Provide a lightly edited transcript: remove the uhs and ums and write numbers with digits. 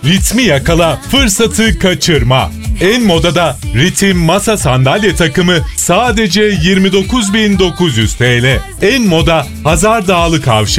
ritmi yakala, fırsatı kaçırma. En Moda'da ritim masa sandalye takımı sadece 29.900 TL. En Moda Hazar Dağlı Kavşak.